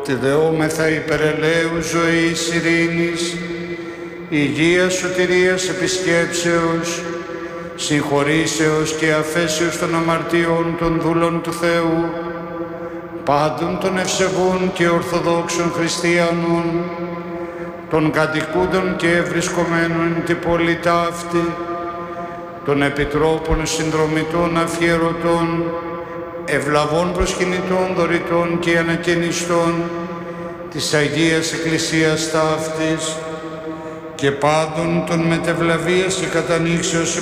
ότι δεόμεθα υπερελαίου ζωής, ειρήνης, υγείας, σωτηρίας, επισκέψεως, συγχωρήσεως και αφέσεως των αμαρτιών των δούλων του Θεού, πάντων των ευσεβών και ορθοδόξων χριστιανών, των κατοικούντων και ευρισκομένων εν τη πόλη ταύτη, των επιτρόπων συνδρομητών αφιερωτών, ευλαβών προσκυνητών, δωρητών και ανακαινιστών της Αγίας Εκκλησίας ταύτης και πάντων των μετευλαβίας και κατανοίξεως